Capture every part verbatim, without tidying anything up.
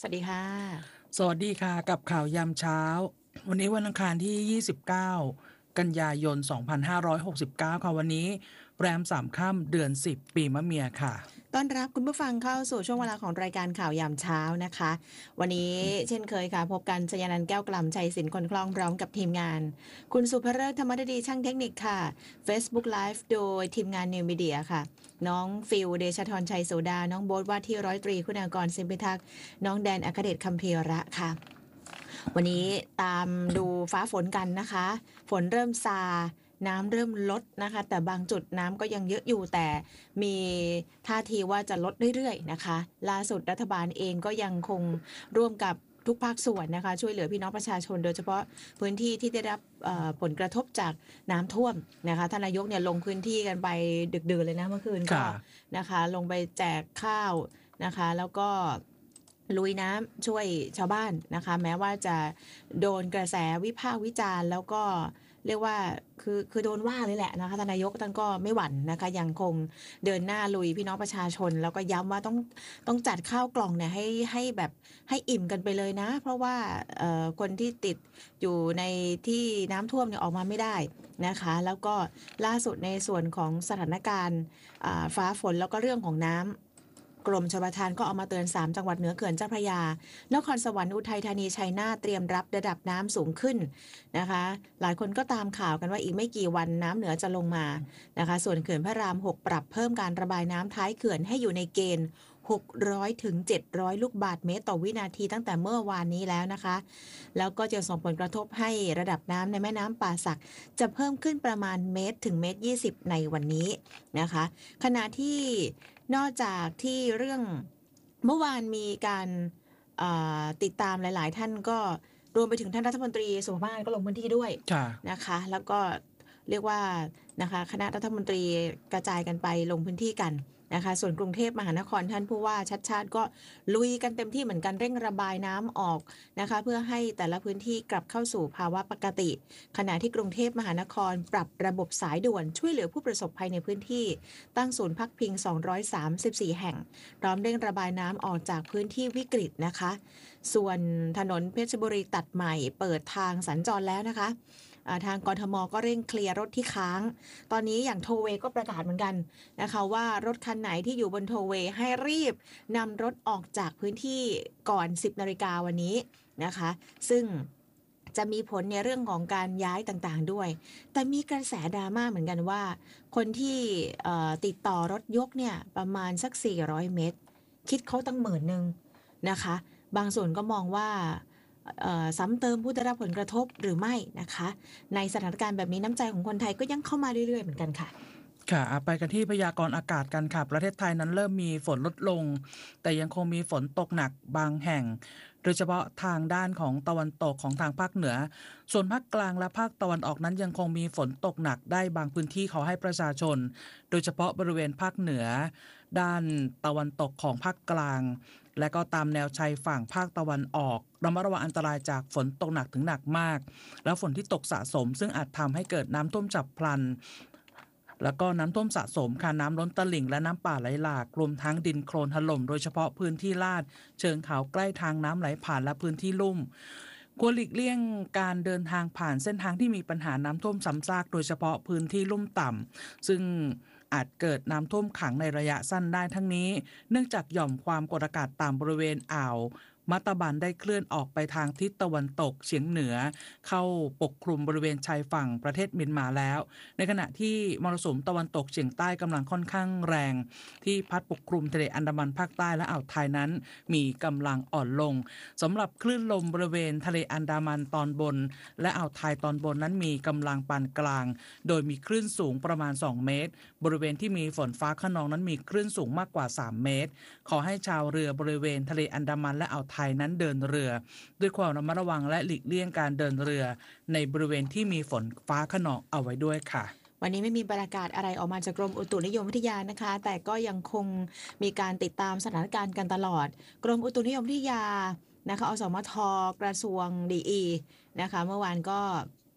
สวัสดีค่ะสวัสดีค่ะกับข่าวยามเช้าวันนี้วันอังคารที่ยี่สิบเก้ากันยายนสองพันห้าร้อยหกสิบเก้าค่ะวันนี้แรมสามค่ำเดือนสิบปีมะเมียค่ะต้อนรับคุณผู้ฟังเข้าสู่ช่วงเวลาของรายการข่าวยามเช้านะคะวันนี้เช่นเคยค่ะพบกันชยานันท์แก้วกล่ำชัยศิลป์คนคล่องพร้อมกับทีมงานคุณสุภเริศธรรมดดีช่างเทคนิคค่ะ Facebook Live โดยทีมงาน New Media ค่ะน้องฟิลเดชธรชัยโสดาน้องโบ๊ทว่าที่ร้อยตรีคุณากรสิมพิทักษ์น้องแดนอัครเดชคัมภีระค่ะวันนี้ตามดูฟ้าฝนกันนะคะฝนเริ่มซาน้ำเริ่มลดนะคะแต่บางจุดน้ำก็ยังเยอะอยู่แต่มีท่าทีว่าจะลดเรื่อยๆนะคะล่าสุดรัฐบาลเองก็ยังคงร่วมกับทุกภาคส่วนนะคะช่วยเหลือพี่น้องประชาชนโดยเฉพาะพื้นที่ที่ได้รับผลกระทบจากน้ำท่วมนะคะท่านนายกเนี่ยลงพื้นที่กันไปดึกดื่นเลยนะเมื่อคืนก็นะคะลงไปแจกข้าวนะคะแล้วก็ลุยน้ำช่วยชาวบ้านนะคะแม้ว่าจะโดนกระแสวิพากษ์วิจารณ์แล้วก็เรียกว่าคือคือโดนว่าเลยแหละนะคะทานนายกท่านก็ไม่หวั่นนะคะยังคงเดินหน้าลุยพี่น้องประชาชนแล้วก็ย้ำว่าต้องต้องจัดข้าวกล่องเนี่ยให้ให้แบบให้อิ่มกันไปเลยนะเพราะว่าเอ่อคนที่ติดอยู่ในที่น้ำท่วมเนี่ยออกมาไม่ได้นะคะแล้วก็ล่าสุดในส่วนของสถานการณ์ฟ้าฝนแล้วก็เรื่องของน้ำกรมชลประทานก็เอามาเตือนสามจังหวัดเหนือเขื่อนเจ้าพระยานครสวรรค์อุทัยธานีชัยนาทเตรียมรับระดับน้ำสูงขึ้นนะคะหลายคนก็ตามข่าวกันว่าอีกไม่กี่วันน้ำเหนือจะลงมานะคะส่วนเขื่อนพระรามหกปรับเพิ่มการระบายน้ำท้ายเขื่อนให้อยู่ในเกณฑ์หกร้อยถึงเจ็ดร้อยลูกบาศก์เมตรต่อวินาทีตั้งแต่เมื่อวานนี้แล้วนะคะแล้วก็จะส่งผลกระทบให้ระดับน้ำในแม่น้ำป่าสักจะเพิ่มขึ้นประมาณเมตรถึงเมตรยี่สิบในวันนี้นะคะขณะที่นอกจากที่เรื่องเมื่อวานมีการติดตามหลายๆท่านก็รวมไปถึงท่านรัฐมนตรีสุภาพก็ลงพื้นที่ด้วยนะคะแล้วก็เรียกว่านะคะคณะรัฐมนตรีกระจายกันไปลงพื้นที่กันนะคะส่วนกรุงเทพมหานครท่านผู้ว่าชัดชาติก็ลุยกันเต็มที่เหมือนกันเร่งระบายน้ำออกนะคะเพื่อให้แต่ละพื้นที่กลับเข้าสู่ภาวะปกติขณะที่กรุงเทพมหานครปรับระบบสายด่วนช่วยเหลือผู้ประสบภัยในพื้นที่ตั้งศูนย์พักพิงสองร้อยสามสิบสี่แห่งพร้อมเร่งระบายน้ำออกจากพื้นที่วิกฤตนะคะส่วนถนนเพชรบุรีตัดใหม่เปิดทางสัญจรแล้วนะคะทางกทมก็เร่งเคลียร์รถที่ค้างตอนนี้อย่างโทเวก็ประกาศเหมือนกันนะคะว่ารถคันไหนที่อยู่บนโทเวให้รีบนำรถออกจากพื้นที่ก่อนสิบนาฬิกาวันนี้นะคะซึ่งจะมีผลในเรื่องของการย้ายต่างๆด้วยแต่มีกระแสดราม่าเหมือนกันว่าคนที่ติดต่อรถยกเนี่ยประมาณสักสี่ร้อยเมตรคิดเขาตั้งหมื่นนึงนะคะบางส่วนก็มองว่าซ้ำเติมผู้ได้รับผลกระทบหรือไม่นะคะในสถานการณ์แบบนี้น้ำใจของคนไทยก็ยังเข้ามาเรื่อยๆเหมือนกันค่ะค่ะไปกันที่พยากรณ์อากาศกันค่ะประเทศไทยนั้นเริ่มมีฝนลดลงแต่ยังคงมีฝนตกหนักบางแห่งโดยเฉพาะทางด้านของตะวันตกของทางภาคเหนือส่วนภาคกลางและภาคตะวันออกนั้นยังคงมีฝนตกหนักได้บางพื้นที่ขอให้ประชาชนโดยเฉพาะบริเวณภาคเหนือด้านตะวันตกของภาคกลางและก็ตามแนวชายฝั่งภาคตะวันออกระมัดระวังอันตรายจากฝนตกหนักถึงหนักมากแล้วฝนที่ตกสะสมซึ่งอาจทำให้เกิดน้ำท่วมฉับพลันแล้วก็น้ำท่วมสะสมค่ะน้ำล้นตลิ่งและน้ำป่าไหลหลากรวมทั้งดินโคลนถล่มโดยเฉพาะพื้นที่ลาดเชิงเขาใกล้ทางน้ำไหลผ่านและพื้นที่ลุ่มควรหลีกเลี่ยงการเดินทางผ่านเส้นทางที่มีปัญหาน้ำท่วมซ้ำซากโดยเฉพาะพื้นที่ลุ่มต่ำซึ่งอาจเกิดน้ำท่วมขังในระยะสั้นได้ทั้งนี้เนื่องจากหย่อมความกดอากาศต่ำบริเวณอ่าวมัตตบันได้เคลื่อนออกไปทางทิศตะวันตกเฉียงเหนือเข้าปกคลุมบริเวณชายฝั่งประเทศเมียนมาแล้วในขณะที่มรสุมตะวันตกเฉียงใต้กำลังค่อนข้างแรงที่พัดปกคลุมทะเลอันดามันภาคใต้และอ่าวไทยนั้นมีกำลังอ่อนลงสำหรับคลื่นลมบริเวณทะเลอันดามันตอนบนและอ่าวไทยตอนบนนั้นมีกำลังปานกลางโดยมีคลื่นสูงประมาณสองเมตรบริเวณที่มีฝนฟ้าคะนองนั้นมีคลื่นสูงมากกว่าสามเมตรขอให้ชาวเรือบริเวณทะเลอันดามันและอ่าวไทยนั้นเดินเรือด้วยความระมัดระวังและหลีกเลี่ยงการเดินเรือในบริเวณที่มีฝนฟ้าคะนองเอาไว้ด้วยค่ะวันนี้ไม่มีประกาศอะไรออกมาจากกรมอุตุนิยมวิทยานะคะแต่ก็ยังคงมีการติดตามสถานการณ์กันตลอดกรมอุตุนิยมวิทยานะคะอสมทกระทรวงดีอีนะคะเมื่อวานก็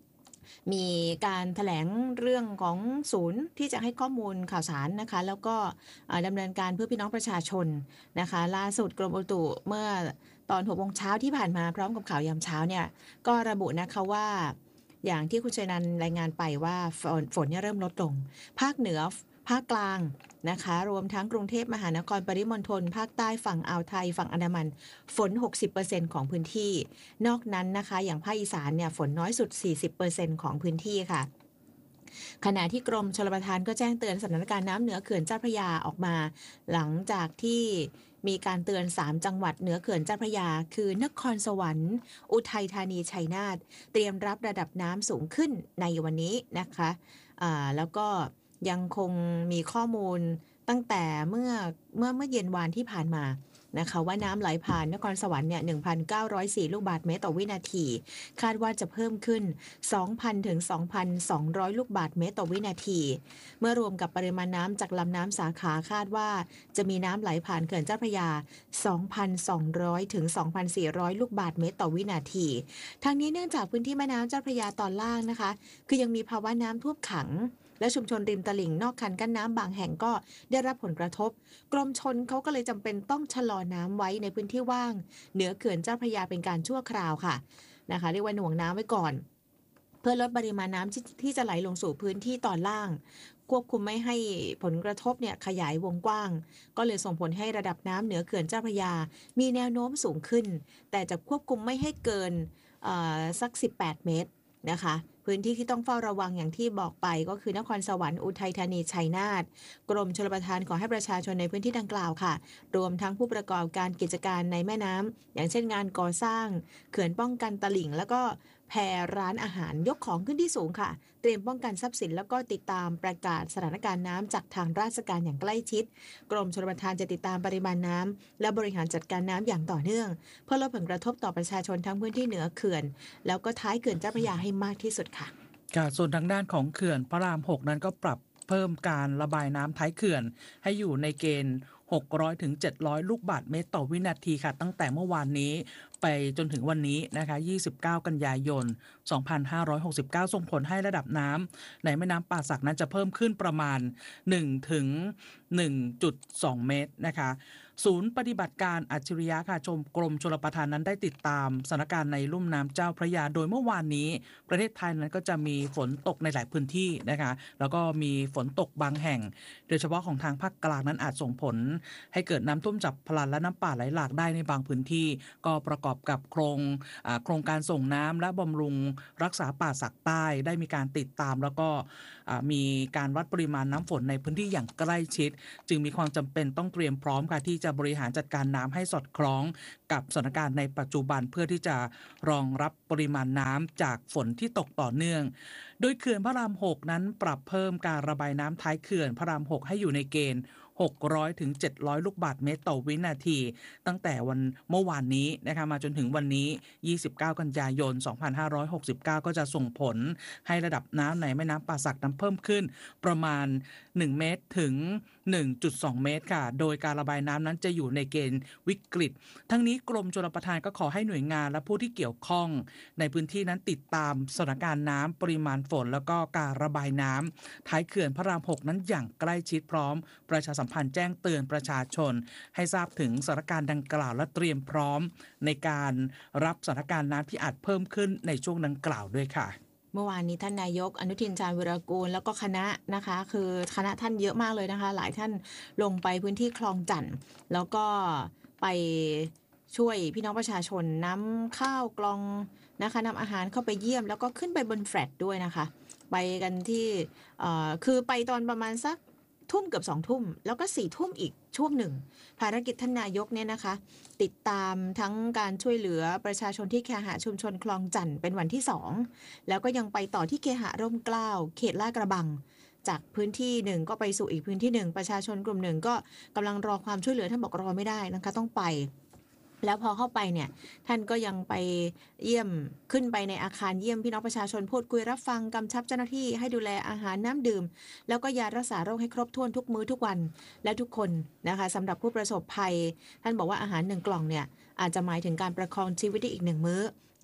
มีการแถลงเรื่องของศูนย์ที่จะให้ข้อมูลข่าวสารนะคะแล้วก็ดำเนินการเพื่อพี่น้องประชาชนนะคะล่าสุดกรมอุตุเมื่อตอนหกโมงเช้าที่ผ่านมาพร้อมกับข่าวยามเช้าเนี่ยก็ระบุนะคะว่าอย่างที่คุณชัยนันท์รายงานไปว่าฝนฝนเนี่ยเริ่มลดลงภาคเหนือภาคกลางนะคะรวมทั้งกรุงเทพมหานครปริมณฑลภาคใต้ฝั่งอ่าวไทยฝั่งอันดามันฝน หกสิบเปอร์เซ็นต์ ของพื้นที่นอกนั้นนะคะอย่างภาคอีสานเนี่ยฝนน้อยสุด สี่สิบเปอร์เซ็นต์ ของพื้นที่ค่ะขณะที่กรมชลประทานก็แจ้งเตือนสถานการณ์น้ำเหนือเขื่อนเจ้าพระยาออกมาหลังจากที่มีการเตือนสามจังหวัดเหนือเขื่อนเจ้าพระยาคือนครสวรรค์อุทัยธานีชัยนาทเตรียมรับระดับน้ำสูงขึ้นในวันนี้นะคะอ่าแล้วก็ยังคงมีข้อมูลตั้งแต่เมื่อเมื่อเมื่อเย็นวานที่ผ่านมานะคะว่าน้ำไหลผ่านนครสวรรค์เนี่ย หนึ่งพันเก้าร้อยสี่ ลูกบาศก์เมตรต่อวินาทีคาดว่าจะเพิ่มขึ้น สองพัน ถึง สองพันสองร้อย ลูกบาศก์เมตรต่อวินาทีเมื่อรวมกับปริมาณน้ำจากลำน้ำสาขาคาดว่าจะมีน้ำไหลผ่านเขื่อนเจ้าพระยา สองพันสองร้อย ถึง สองพันสี่ร้อย ลูกบาศก์เมตรต่อวินาทีทางนี้เนื่องจากพื้นที่แม่น้ำเจ้าพระยาตอนล่างนะคะคือยังมีภาวะน้ำท่วมขังและชุมชนริมตลิ่งนอกคันกั้นน้ำบางแห่งก็ได้รับผลกระทบกรมชลเขาก็เลยจำเป็นต้องชะลอน้ำไว้ในพื้นที่ว่างเหนือเขื่อนเจ้าพระยาเป็นการชั่วคราวค่ะนะคะเรียกว่าหน่วงน้ำไว้ก่อนเพื่อลดปริมาณน้ำที่ที่จะไหลลงสู่พื้นที่ตอนล่างควบคุมไม่ให้ผลกระทบเนี่ยขยายวงกว้างก็เลยส่งผลให้ระดับน้ำเหนือเขื่อนเจ้าพระยามีแนวโน้มสูงขึ้นแต่จะควบคุมไม่ให้เกินสักสิบแปดเมตรนะคะพื้นที่ที่ต้องเฝ้าระวังอย่างที่บอกไปก็คือนครสวรรค์อุทัยธานีชัยนาทกรมชลประทานขอให้ประชาชนในพื้นที่ดังกล่าวค่ะรวมทั้งผู้ประกอบการกิจการในแม่น้ำอย่างเช่นงานก่อสร้างเขื่อนป้องกันตลิ่งแล้วก็แพร้านอาหารยกของขึ้นที่สูงค่ะเตรียมป้องกันทรัพย์สินแล้วก็ติดตามประกาศสถานการณ์น้ำจากทางราชการอย่างใกล้ชิดกรมชลประทานจะติดตามปริมาณน้ำและบริหารจัดการน้ำอย่างต่อเนื่องเพื่อลดผลกระทบต่อประชาชนทั้งพื้นที่เหนือเขื่อนแล้วก็ท้ายเขื่อนเจ้าพระยาให้มากที่สุดค่ะค่ะส่วนทางด้านของเขื่อนพระรามหกนั้นก็ปรับเพิ่มการระบายน้ำท้ายเขื่อนให้อยู่ในเกณฑ์หกร้อยถึงเจ็ดร้อยลูกบาศก์เมตรต่อวินาทีค่ะตั้งแต่เมื่อวานนี้ไปจนถึงวันนี้นะคะยี่สิบเก้ากันยายนสองพันห้าร้อยหกสิบเก้าส่งผลให้ระดับน้ำในแม่น้ำป่าสักนั้นจะเพิ่มขึ้นประมาณหนึ่งถึงหนึ่งจุดสอง เมตรนะคะศูนย์ปฏิบัติการอัจฉริยะค่ะชมกรมชลประทานนั้นได้ติดตามสถานการณ์ในลุ่มน้ำเจ้าพระยาโดยเมื่อวานนี้ประเทศไทยนั้นก็จะมีฝนตกในหลายพื้นที่นะคะแล้วก็มีฝนตกบางแห่งโดยเฉพาะของทางภาคกลางนั้นอาจส่งผลให้เกิดน้ำท่วมฉับพลันและน้ำป่าไหลหลากได้ในบางพื้นที่ก็ประกอบกับโครงโครงการส่งน้ำและบำรุงรักษาป่าสักใต้ได้มีการติดตามแล้วก็มีการวัดปริมาณน้ำฝนในพื้นที่อย่างใกล้ชิดจึงมีความจำเป็นต้องเตรียมพร้อมค่ะที่จะบริหารจัดการน้ำให้สอดคล้องกับสถานการณ์ในปัจจุบันเพื่อที่จะรองรับปริมาณน้ำจากฝนที่ตกต่อเนื่องโดยเขื่อนพระรามหกนั้นปรับเพิ่มการระบายน้ำท้ายเขื่อนพระรามหกให้อยู่ในเกณฑ์หกร้อยถึงเจ็ดร้อยลูกบาศก์เมตรต่อวินาทีตั้งแต่วันเมื่อวานนี้นะคะมาจนถึงวันนี้ยี่สิบเก้ากันยายนสองพันห้าร้อยหกสิบเก้าก็จะส่งผลให้ระดับน้ำในแม่น้ำป่าสักนั้นเพิ่มขึ้นประมาณหนึ่งเมตรถึง หนึ่งจุดสอง เมตรค่ะโดยการระบายน้ำนั้นจะอยู่ในเกณฑ์วิกฤตทั้งนี้กรมชลประทานก็ขอให้หน่วยงานและผู้ที่เกี่ยวข้องในพื้นที่นั้นติดตามสถานการณ์น้ำปริมาณฝนแล้วก็การระบายน้ำท้ายเขื่อนพระรามหกนั้นอย่างใกล้ชิดพร้อมประชาสัมพันธ์แจ้งเตือนประชาชนให้ทราบถึงสถานการณ์ดังกล่าวและเตรียมพร้อมในการรับสถานการณ์น้ำที่อาจเพิ่มขึ้นในช่วงดังกล่าวด้วยค่ะเมื่อวานนี้ท่านนายกอนุทินชาญวิรากูลแล้วก็คณะนะคะคือคณะท่านเยอะมากเลยนะคะหลายท่านลงไปพื้นที่คลองจันทน์แล้วก็ไปช่วยพี่น้องประชาชนนำข้าวกล่องนะคะนำอาหารเข้าไปเยี่ยมแล้วก็ขึ้นไปบนแฟลตด้วยนะคะไปกันที่คือไปตอนประมาณสักทุ่มเกือบสองทุ่มแล้วก็สี่ทุ่มอีกช่วงหนึ่งภารกิจท่านนายกเนี่ยนะคะติดตามทั้งการช่วยเหลือประชาชนที่เคหะชุมชนคลองจันทน์เป็นวันที่สองแล้วก็ยังไปต่อที่เคหะร่มเกล้าเขตลาดกระบังจากพื้นที่หนึ่งก็ไปสู่อีกพื้นที่หนึ่งประชาชนกลุ่มหนึ่งก็กำลังรอความช่วยเหลือท่านบอกรอไม่ได้นะคะต้องไปแล้วพอเข้าไปเนี่ยท่านก็ยังไปเยี่ยมขึ้นไปในอาคารเยี่ยมพี่น้องประชาชนพูดคุยรับฟังกำชับเจ้าหน้าที่ให้ดูแลอาหารน้ำดื่มแล้วก็ยารักษาโรคให้ครบถ้วนทุกมื้อทุกวันและทุกคนนะคะสำหรับผู้ประสบภัยท่านบอกว่าอาหารหนึ่งกล่องเนี่ยอาจจะหมายถึงการประคองชีวิตได้อีกหนึ่งมื้อ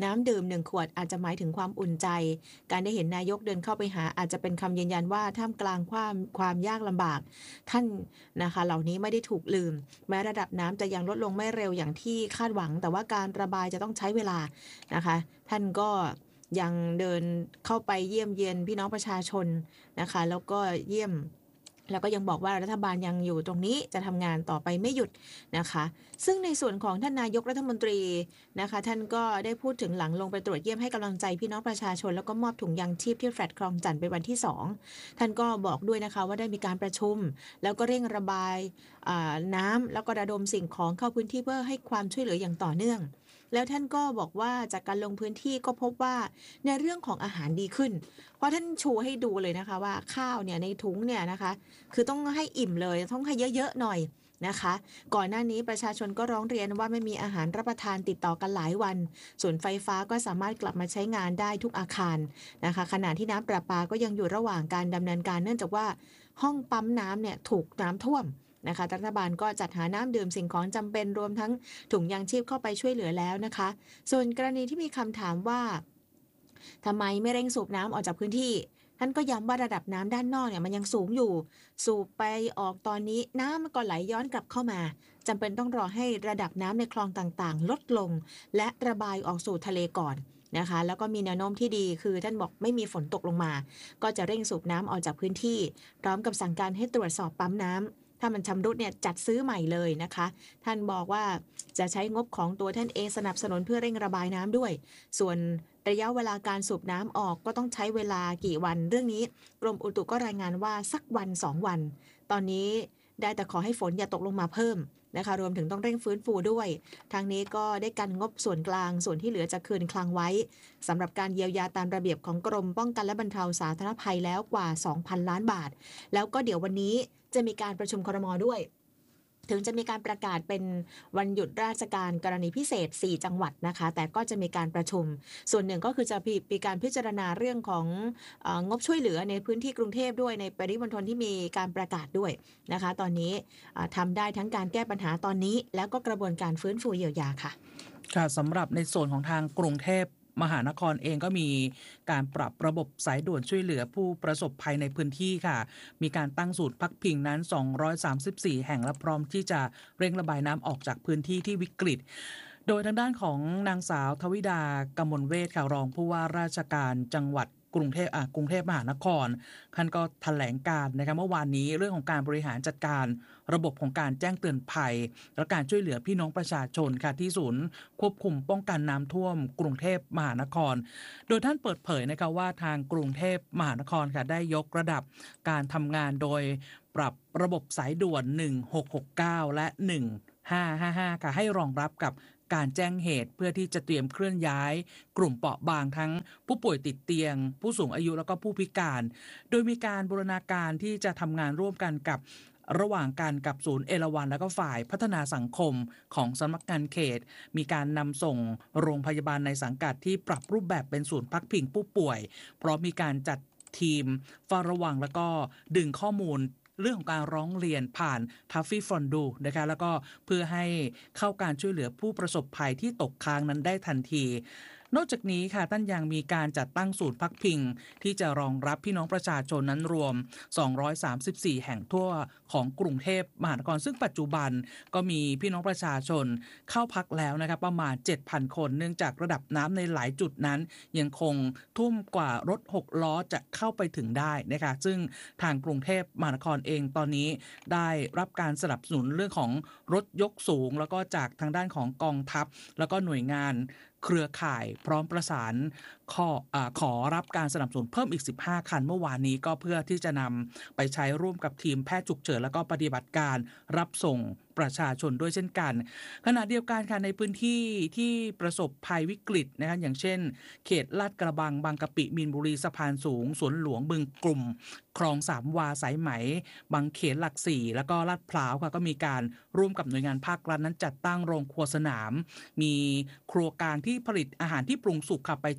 น้ำดื่มหนึ่งขวดอาจจะหมายถึงความอุ่นใจการได้เห็นนายกเดินเข้าไปหาอาจจะเป็นคำยืนยันว่าท่ามกลางความความยากลำบากท่านนะคะเหล่านี้ไม่ได้ถูกลืมแม้ระดับน้ำจะยังลดลงไม่เร็วอย่างที่คาดหวังแต่ว่าการระบายจะต้องใช้เวลานะคะท่านก็ยังเดินเข้าไปเยี่ยมเยียนพี่น้องประชาชนนะคะแล้วก็เยี่ยมแล้วก็ยังบอกว่ารัฐบาลยังอยู่ตรงนี้จะทำงานต่อไปไม่หยุดนะคะซึ่งในส่วนของท่านนายกรัฐมนตรีนะคะท่านก็ได้พูดถึงหลังลงไปตรวจเยี่ยมให้กำลังใจพี่น้องประชาชนแล้วก็มอบถุงยางชีพที่แฟลตคลองจันทร์เป็นวันที่สองท่านก็บอกด้วยนะคะว่าได้มีการประชุมแล้วก็เร่งระบายน้ำแล้วก็ระดมสิ่งของเข้าพื้นที่เพื่อให้ความช่วยเหลืออย่างต่อเนื่องแล้วท่านก็บอกว่าจากการลงพื้นที่ก็พบว่าในเรื่องของอาหารดีขึ้นเพราะท่านชูให้ดูเลยนะคะว่าข้าวเนี่ยในถุงเนี่ยนะคะคือต้องให้อิ่มเลยต้องให้เยอะๆหน่อยนะคะก่อนหน้านี้ประชาชนก็ร้องเรียนว่าไม่มีอาหารรับประทานติดต่อกันหลายวันส่วนไฟฟ้าก็สามารถกลับมาใช้งานได้ทุกอาคารนะคะขณะที่น้ำประปาก็ยังอยู่ระหว่างการดำเนินการเนื่องจากว่าห้องปั๊มน้ำเนี่ยถูกน้ำท่วมนะคะรัฐบาลก็จัดหาน้ำดื่มสิ่งของจำเป็นรวมทั้งถุงยางชีพเข้าไปช่วยเหลือแล้วนะคะส่วนกรณีที่มีคำถามว่าทำไมไม่เร่งสูบน้ำออกจากพื้นที่ท่านก็ย้ำว่าระดับน้ำด้านนอกเนี่ยมันยังสูงอยู่สูบไปออกตอนนี้น้ำมันก็ไหลย้อนกลับเข้ามาจำเป็นต้องรอให้ระดับน้ำในคลองต่างๆลดลงและระบายออกสู่ทะเลก่อนนะคะแล้วก็มีแนวโน้มที่ดีคือท่านบอกไม่มีฝนตกลงมาก็จะเร่งสูบน้ำออกจากพื้นที่พร้อมกับสั่งการให้ตรวจสอบปั๊มน้ำถ้ามันชำรุดเนี่ยจัดซื้อใหม่เลยนะคะท่านบอกว่าจะใช้งบของตัวท่านเองสนับสนุนเพื่อเร่งระบายน้ำด้วยส่วนระยะเวลาการสูบน้ำออกก็ต้องใช้เวลากี่วันเรื่องนี้กรมอุตุก็รายงานว่าสักวันสองวันตอนนี้ได้แต่ขอให้ฝนอย่าตกลงมาเพิ่มนะคะรวมถึงต้องเร่งฟื้นฟูด้วยทางนี้ก็ได้กันงบส่วนกลางส่วนที่เหลือจะคืนคลังไว้สำหรับการเยียวยาตามระเบียบของกรมป้องกันและบรรเทาสาธารณภัยแล้วกว่า สองพัน ล้านบาทแล้วก็เดี๋ยววันนี้จะมีการประชุมครม.ด้วยถึงจะมีการประกาศเป็นวันหยุดราชการกรณีพิเศษสี่จังหวัดนะคะแต่ก็จะมีการประชุมส่วนหนึ่งก็คือจะมีการพิจารณาเรื่องของเอ่องบช่วยเหลือในพื้นที่กรุงเทพด้วยในปริมณฑลที่มีการประกาศด้วยนะคะตอนนี้ทำได้ทั้งการแก้ปัญหาตอนนี้แล้วก็กระบวนการฟื้นฟูเยียวยาค่ะค่ะสำหรับในส่วนของทางกรุงเทพมหานครเองก็มีการปรับระบบสายด่วนช่วยเหลือผู้ประสบภัยในพื้นที่ค่ะมีการตั้งศูนย์พักพิงนั้นสองร้อยสามสิบสี่แห่งและพร้อมที่จะเร่งระบายน้ำออกจากพื้นที่ที่วิกฤตโดยทางด้านของนางสาวทวิดากมลเวชค่ะรองผู้ว่าราชการจังหวัดกรุงเทพอ่ะกรุงเทพมหานครท่านก็แถลงการนะครับเมื่อวานนี้เรื่องของการบริหารจัดการระบบของการแจ้งเตือนภัยและการช่วยเหลือพี่น้องประชาชนค่ะที่ศูนย์ควบคุมป้องกันน้ำท่วมกรุงเทพมหานครโดยท่านเปิดเผยนะคะว่าทางกรุงเทพมหานครค่ะได้ยกระดับการทำงานโดยปรับระบบสายด่วนหนึ่งหกหกเก้าและหนึ่งห้าห้าห้าค่ะให้รองรับกับการแจ้งเหตุเพื่อที่จะเตรียมเคลื่อนย้ายกลุ่มเปราะบางทั้งผู้ป่วยติดเตียงผู้สูงอายุแล้วก็ผู้พิการโดยมีการบูรณาการที่จะทำงานร่วมกันกับระหว่างกันกับศูนย์เอราวัณและก็ฝ่ายพัฒนาสังคมของสำนักงานเขตมีการนำส่งโรงพยาบาลในสังกัดที่ปรับรูปแบบเป็นศูนย์พักพิงผู้ป่วยพร้อมมีการจัดทีมเฝ้าระวังแล้วก็ดึงข้อมูลเรื่องของการร้องเรียนผ่านทัฟฟี่ฟอนดูนะคะแล้วก็เพื่อให้เข้าการช่วยเหลือผู้ประสบภัยที่ตกค้างนั้นได้ทันทีนอกจากนี้ค่ะท่านยังมีการจัดตั้งศูนย์พักพิงที่จะรองรับพี่น้องประชาชนนั้นรวมสองร้อยสามสิบสี่แห่งทั่วของกรุงเทพมหานครซึ่งปัจจุบันก็มีพี่น้องประชาชนเข้าพักแล้วนะครับประมาณ เจ็ดพัน คนเนื่องจากระดับน้ำในหลายจุดนั้นยังคงท่วมกว่ารถหกล้อจะเข้าไปถึงได้นะคะซึ่งทางกรุงเทพมหานครเองตอนนี้ได้รับการสนับสนุนเรื่องของรถยกสูงแล้วก็จากทางด้านของกองทัพแล้วก็หน่วยงานเครือข่ายพร้อมประสานขออ่าขอรับการสนับสนุนเพิ่มอีกสิบห้าคันเมื่อวานนี้ก็เพื่อที่จะนำไปใช้ร่วมกับทีมแพทย์ฉุกเฉินแล้วก็ปฏิบัติการรับส่งประชาชนด้วยเช่นกันขณะเดียวกันค่ะในพื้นที่ที่ประสบภัยวิกฤตนะคะอย่างเช่นเขตลาดกระบังบางกะปิมีนบุรีสะพานสูงสวนหลวงบึงกลุ่มคลองสามวาสายไหมบางเขนหลักสี่แล้วก็ลาดพร้าวค่ะก็มีการร่วมกับหน่วยงานภาครัฐนั้นจัดตั้งโรงครัวสนามมีครัวกลางที่ผลิตอาหารที่ปรุงสุกค่ะไปแจกจ่าย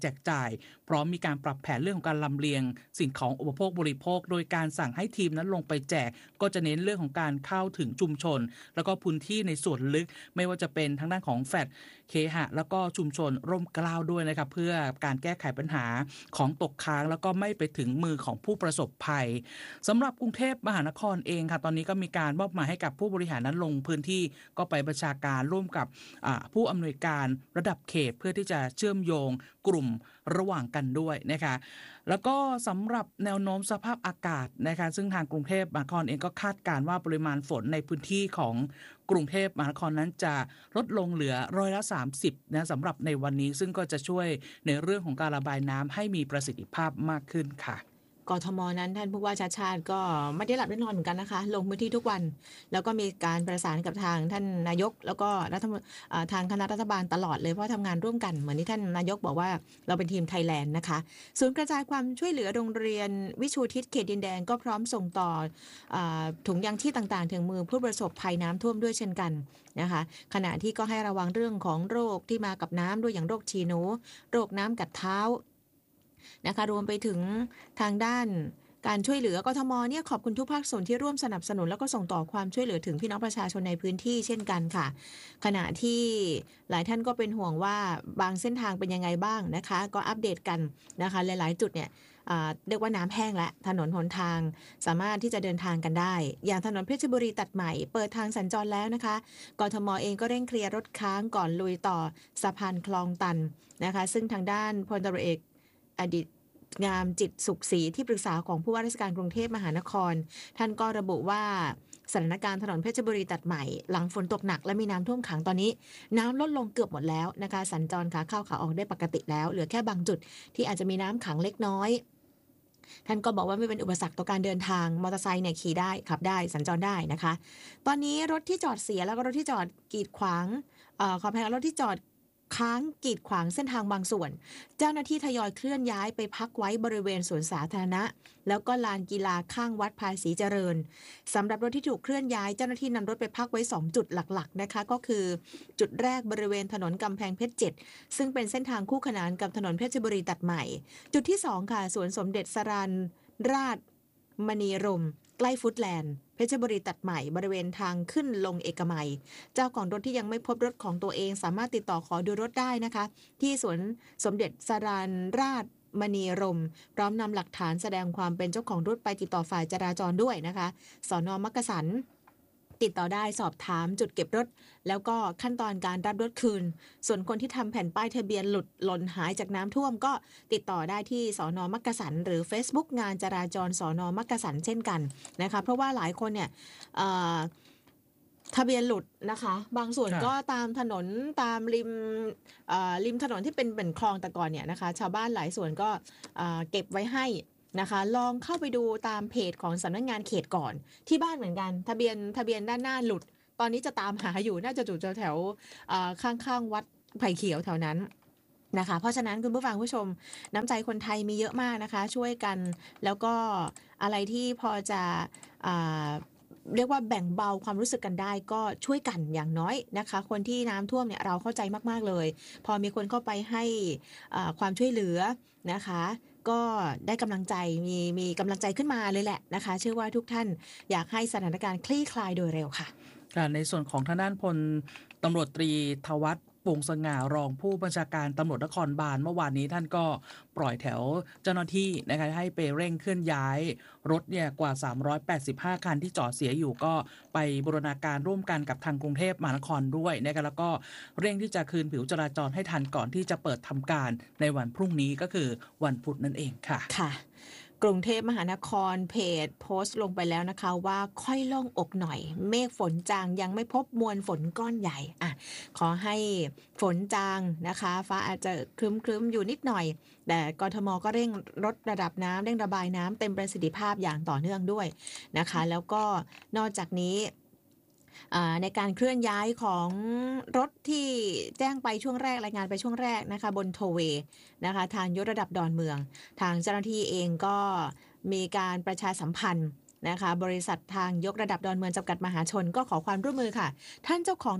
ายพร้อมมีการปรับแผนเรื่องของการลำเลียงสิ่งของอุปโภคบริโภคโดยการสั่งให้ทีมนั้นลงไปแจกก็จะเน้นเรื่องของการเข้าถึงชุมชนแล้วก็พื้นที่ในส่วนลึกไม่ว่าจะเป็นทางด้านของแฟลตเคหะแล้วก็ชุมชนร่มเกล้าด้วยนะครับเพื่อการแก้ไขปัญหาของตกค้างแล้วก็ไม่ไปถึงมือของผู้ประสบภัยสำหรับกรุงเทพมหานครเองค่ะตอนนี้ก็มีการมอบหมายให้กับผู้บริหารนั้นลงพื้นที่ก็ไปบัญชาการร่วมกับผู้อำนวยการระดับเขตเพื่อที่จะเชื่อมโยงกลุ่มระหว่างกันด้วยนะคะแล้วก็สำหรับแนวโน้มสภาพอากาศนะคะซึ่งทางกรุงเทพมหานครเองก็คาดการณ์ว่าปริมาณฝนในพื้นที่ของกรุงเทพมหานครนั้นจะลดลงเหลือร้อยละสามสิบนะสำหรับในวันนี้ซึ่งก็จะช่วยในเรื่องของการระบายน้ำให้มีประสิทธิภาพมากขึ้นค่ะกทมนั้นท่านผู้ว่าชาติชาติก็ไม่ได้หลับได้นอนเหมือนกันนะคะลงพื้นที่ทุกวันแล้วก็มีการประสานกับทางท่านนายกแล้วก็รัฐทางคณะรัฐบาลตลอดเลยเพราะทำงานร่วมกันเหมือนที่ท่านนายกบอกว่าเราเป็นทีมไทยแลนด์นะคะศูนย์กระจายความช่วยเหลือโรงเรียนวิชูทิศเขตดินแดงก็พร้อมส่งต่อถุงยางชีพต่างๆถึงมือผู้ประสบภัยน้ำท่วมด้วยเช่นกันนะคะขณะที่ก็ให้ระวังเรื่องของโรคที่มากับน้ำด้วยอย่างโรคฉี่หนูโรคน้ำกัดเท้านะคะรวมไปถึงทางด้านการช่วยเหลือกทมเนี่ยขอบคุณทุกภาคส่วนที่ร่วมสนับสนุนแล้วก็ส่งต่อความช่วยเหลือถึงพี่น้องประชาชนในพื้นที่เช่นกันค่ะขณะที่หลายท่านก็เป็นห่วงว่าบางเส้นทางเป็นยังไงบ้างนะคะก็อัปเดตกันนะคะหลายๆจุดเนี่ยเรียกว่าน้ำแห้งและถนนหนทางสามารถที่จะเดินทางกันได้อย่างถนนเพชรบุรีตัดใหม่เปิดทางสัญจรแล้วนะคะกทมเองก็เร่งเคลียร์รถค้างก่อนลุยต่อสะพานคลองตันนะคะซึ่งทางด้านพลตำรวจเอกอดีตงามจิตสุขศรีที่ปรึกษาของผู้ว่าราชการกรุงเทพมหานครท่านก็ระบุว่าสถานการณ์ถนนเพชรบุรีตัดใหม่หลังฝนตกหนักและมีน้ำท่วมขังตอนนี้น้ำลดลงเกือบหมดแล้วนะคะสัญจรขาเข้าขาออกได้ปกติแล้วเหลือแค่บางจุดที่อาจจะมีน้ำขังเล็กน้อยท่านก็บอกว่าไม่เป็นอุปสรรคต่อการเดินทางมอเตอร์ไซค์เนี่ยขี่ได้ขับได้สัญจรได้นะคะตอนนี้รถที่จอดเสียแล้วก็รถที่จอดกีดขวางเอ่อขออภัยรถที่จอดค้างกีดขวางเส้นทางบางส่วนเจ้าหน้าที่ทยอยเคลื่อนย้ายไปพักไว้บริเวณสวนสาธารณะแล้วก็ลานกีฬาข้างวัดภาษีเจริญสำหรับรถที่ถูกเคลื่อนย้ายเจ้าหน้าที่นำรถไปพักไว้สองจุดหลักๆนะคะก็คือจุดแรกบริเวณถนนกำแพงเพชรเจ็ดซึ่งเป็นเส้นทางคู่ขนานกับถนนเพชรบุรีตัดใหม่จุดที่สองค่ะสวนสมเด็จสรัญราชมณีรมใกล้ฟุตแลนด์เพชรบุรีตัดใหม่บริเวณทางขึ้นลงเอกมัยเจ้าของรถที่ยังไม่พบรถของตัวเองสามารถติดต่อขอดูรถได้นะคะที่สวนสมเด็จสรัญราชมณีรมพร้อมนำหลักฐานแสดงความเป็นเจ้าของรถไปติดต่อฝ่ายจราจรด้วยนะคะสน.มักกะสันติดต่อได้สอบถามจุดเก็บรถแล้วก็ขั้นตอนการรับรถคืนส่วนคนที่ทำแผ่นป้ายทะเบียนหลุดหล่นหายจากน้ำท่วมก็ติดต่อได้ที่สน.มักกะสันหรือ Facebook งานจราจรสน.มักกะสันเช่นกันนะคะเพราะว่าหลายคนเนี่ยทะเบียนหลุดนะคะบางส่วนก็ตามถนนตามริมริมถนนที่เป็นเป็นคลองตะกอนเนี่ยนะคะชาวบ้านหลายส่วนก็เก็บไว้ให้นะคะลองเข้าไปดูตามเพจของสำนักงานเขตก่อนที่บ้านเหมือนกันทะเบียนทะเบียนด้านหน้าหลุดตอนนี้จะตามหาอยู่น่าจะอยู่แถวๆข้างๆวัดไผ่เขียวแถวนั้นนะคะเพราะฉะนั้นคุณผู้ฟังผู้ชมน้ำใจคนไทยมีเยอะมากนะคะช่วยกันแล้วก็อะไรที่พอจะเรียกว่าแบ่งเบาความรู้สึกกันได้ก็ช่วยกันอย่างน้อยนะคะคนที่น้ำท่วมเนี่ยเราเข้าใจมากๆเลยพอมีคนเข้าไปให้ความช่วยเหลือนะคะก็ได้กำลังใจมีมีกำลังใจขึ้นมาเลยแหละนะคะเชื่อว่าทุกท่านอยากให้สถานการณ์คลี่คลายโดยเร็วค่ะในส่วนของทางด้านพลตำรวจตรีทวัฒน์วงศ์สง่ารองผู้บัญชาการตำรวจนครบาลเมื่อวานนี้ท่านก็ปล่อยแถวเจ้าหน้าที่นะคะให้ไปเร่งเคลื่อนย้ายรถเนี่ยกว่าสามร้อยแปดสิบห้าคันที่จอดเสียอยู่ก็ไปบูรณาการร่วมกันกับทางกรุงเทพมหานครด้วยนะคะแล้วก็เร่งที่จะคืนผิวจราจรให้ทันก่อนที่จะเปิดทำการในวันพรุ่งนี้ก็คือวันพุธนั่นเองค่ะค่ะกรุงเทพมหานครเพจโพสต์ลงไปแล้วนะคะว่าค่อยโล่งอกหน่อยเมฆฝนจางยังไม่พบมวลฝนก้อนใหญ่อ่ะขอให้ฝนจางนะคะฟ้าอาจจะครึ้มๆอยู่นิดหน่อยแต่กทมก็เร่งลดระดับน้ำเร่งระบายน้ำเต็มประสิทธิภาพอย่างต่อเนื่องด้วยนะคะแล้วก็นอกจากนี้ในการเคลื่อนย้ายของรถที่แจ้งไปช่วงแรกรายงานไปช่วงแรกนะคะบนโทเวนะคะทางยกระดับดอนเมืองทางเจ้าหน้าที่เองก็มีการประชาสัมพันธ์นะคะบริษัททางยกระดับดอนเมืองจำกัดมหาชนก็ขอความร่วมมือค่ะท่านเจ้าของรถ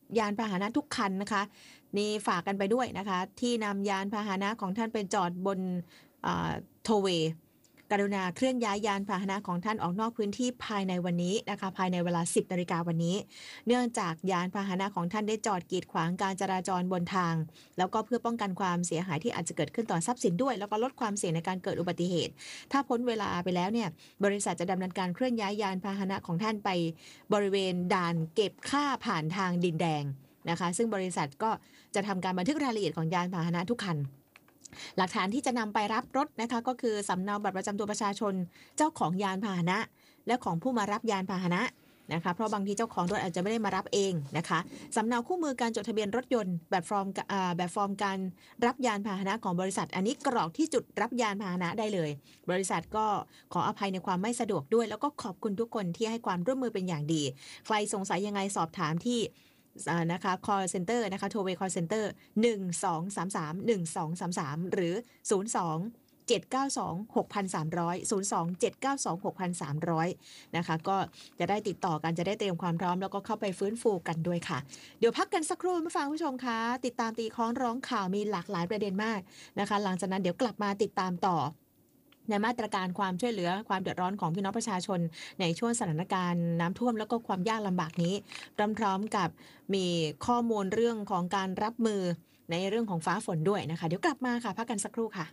ยานพาหนะทุกคันนะคะนี่ฝากกันไปด้วยนะคะที่นำยานพาหนะของท่านไปจอดบนโทเวย์กรุณาเคลื่อนย้ายยานพาหนะของท่านออกนอกพื้นที่ภายในวันนี้นะคะภายในเวลา สิบนาฬิกาวันนี้เนื่องจากยานพาหนะของท่านได้จอดกีดขวางการจราจรบนทางแล้วก็เพื่อป้องกันความเสียหายที่อาจจะเกิดขึ้นต่อทรัพย์สินด้วยแล้วก็ลดความเสี่ยงในการเกิดอุบัติเหตุถ้าพ้นเวลาไปแล้วเนี่ยบริษัทจะดำเนินการเคลื่อนย้ายยานพาหนะของท่านไปบริเวณด่านเก็บค่าผ่านทางดินแดงนะคะซึ่งบริษัทก็จะทำการบันทึกรายละเอียดของยานพาหนะทุกคันหลักฐานที่จะนำไปรับรถนะคะก็คือสำเนาบัตรประจำตัวประชาชนเจ้าของยานพาหนะและของผู้มารับยานพาหนะนะคะเพราะบางทีเจ้าของรถอาจจะไม่ได้มารับเองนะคะสำเนาคู่มือการจดทะเบียนรถยนต์แบบฟอร์มแบบฟอร์มการรับยานพาหนะของบริษัทอันนี้กรอกที่จุดรับยานพาหนะได้เลยบริษัทก็ขออภัยในความไม่สะดวกด้วยแล้วก็ขอบคุณทุกคนที่ให้ความร่วมมือเป็นอย่างดีใครสงสัยยังไงสอบถามที่นะคะ call center นะคะ Tollway call center หนึ่ง สอง สาม สาม หนึ่ง สอง สาม สามหรือศูนย์ สอง เจ็ด เก้า สอง หก สาม ศูนย์ ศูนย์ สอง เจ็ด เก้า สอง หก สาม ศูนย์นะคะก็จะได้ติดต่อกันจะได้เตรียมความพร้อมแล้วก็เข้าไปฟื้นฟูกันด้วยค่ะเดี๋ยวพักกันสักครู่มาฟังผู้ชมคะติดตามตีค้อนร้องข่าวมีหลากหลายประเด็นมากนะคะหลังจากนั้นเดี๋ยวกลับมาติดตามต่อในมาตรการความช่วยเหลือความเดือดร้อนของพี่น้องประชาชนในช่วงสถานการณ์น้ำท่วมแล้วก็ความยากลำบากนี้พร้อมๆกับมีข้อมูลเรื่องของการรับมือในเรื่องของฟ้าฝนด้วยนะคะเดี๋ยวกลับมาค่ะพักกันสักครู่ค่ะ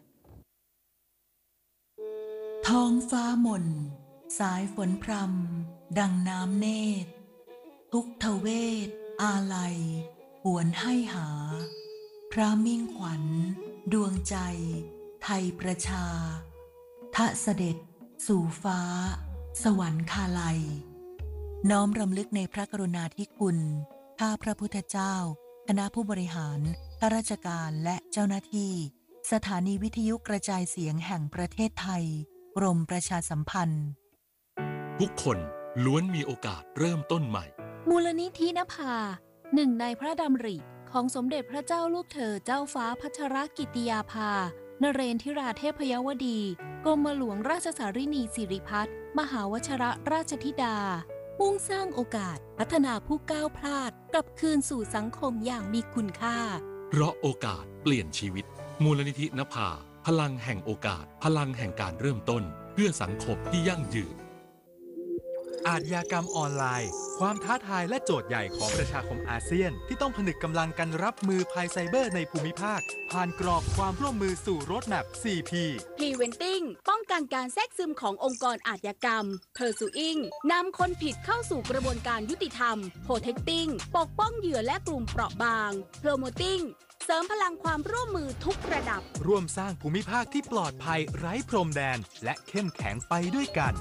ท้องฟ้ามนสายฝนพรำดังน้ำเนตรทุกทเวทอาลัยหวนให้หาพระมิ่งขวัญดวงใจไทยประชาทะเสด็จสู่ฟ้าสวรรคาลัยน้อมรำลึกในพระกรุณาธิคุณข้าพระพุทธเจ้าคณะผู้บริหารข้าราชการและเจ้าหน้าที่สถานีวิทยุกระจายเสียงแห่งประเทศไทยกรมประชาสัมพันธ์ทุกคนล้วนมีโอกาสเริ่มต้นใหม่มูลนิธินภาหนึ่งในพระดำริของสมเด็จพระเจ้าลูกเธอเจ้าฟ้าพัชรกิติยาภานเรนทิราเทพยวดีกรมหลวงราชสารินีสิริพัฒน์มหาวชรราชธิดามุ่งสร้างโอกาสพัฒนาผู้ก้าวพลาดกลับคืนสู่สังคมอย่างมีคุณค่าเพราะโอกาสเปลี่ยนชีวิตมูลนิธินภาพลังแห่งโอกาสพลังแห่งการเริ่มต้นเพื่อสังคมที่ยั่งยืนอาชญากรรมออนไลน์ความท้าทายและโจทย์ใหญ่ของประชาคมอาเซียนที่ต้องผนึกกำลังกันรับมือภัยไซเบอร์ในภูมิภาคผ่านกรอบความร่วมมือสู่โรดแมพ โฟร์ พี Preventing ป้องกันการแทรกซึมขององค์กรอาชญากรรม Pursuing นำคนผิดเข้าสู่กระบวนการยุติธรรม Protecting ปกป้องเหยื่อและกลุ่มเปราะบาง Promoting เสริมพลังความร่วมมือทุกระดับร่วมสร้างภูมิภาคที่ปลอดภัยไร้พรมแดนและเข้มแข็งไปด้วยกัน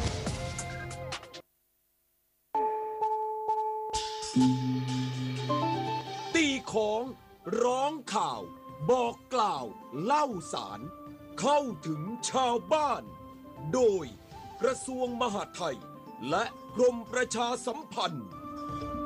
ตีของร้องข่าวบอกกล่าวเล่าสารเข้าถึงชาวบ้านโดยกระทรวงมหาดไทยและกรมประชาสัมพันธ์